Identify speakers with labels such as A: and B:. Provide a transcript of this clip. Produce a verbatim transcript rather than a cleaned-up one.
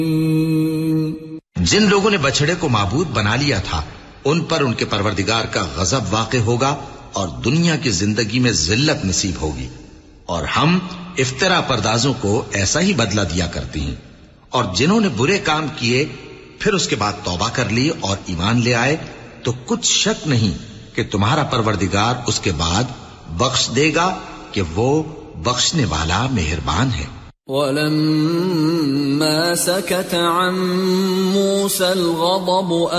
A: जिन लोगों ने बछड़े को माबूद बना लिया था उन पर उनके परवरदिगार का गजब वाक़े होगा और दुनिया की जिंदगी में जिल्लत नसीब होगी। और हम इफ्तरा परदाजों को ऐसा ही बदला दिया करती हैं। और जिन्होंने बुरे काम किए फिर उसके बाद तौबा कर ली और ईमान ले आए तो कुछ शक नहीं कि तुम्हारा परवरदिगार उसके बाद बख्श देगा कि वो बख्शने वाला मेहरबान है।
B: वलम्मा सकत अन मूसा अल-गज़ब